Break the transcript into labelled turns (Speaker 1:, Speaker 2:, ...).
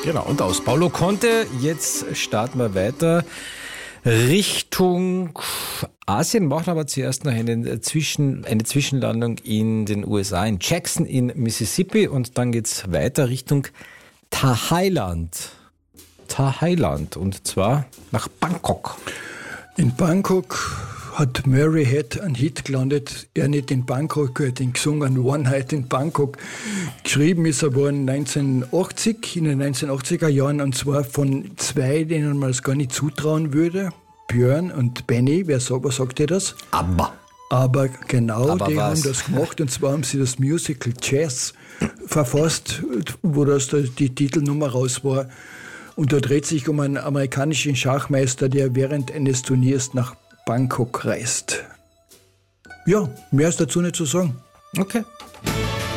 Speaker 1: Genau, und aus Paulo Conte, jetzt starten wir weiter Richtung Asien, machen aber zuerst noch eine Zwischenlandung in den USA, in Jackson in Mississippi, und dann geht's weiter Richtung Thailand, und zwar nach Bangkok.
Speaker 2: In Bangkok hat Murray Head einen Hit gelandet. Er nicht in Bangkok, er hat ihn gesungen, One Night in Bangkok. Geschrieben ist er worden 1980, in den 1980er Jahren, und zwar von zwei, denen man es gar nicht zutrauen würde. Björn und Benny, was sagt ihr das? Aber genau, die haben das gemacht, und zwar haben sie das Musical Jazz verfasst, wo die Titelnummer raus war. Und da dreht sich um einen amerikanischen Schachmeister, der während eines Turniers nach Bangkok reist. Ja, mehr ist dazu nicht zu sagen.
Speaker 1: Okay,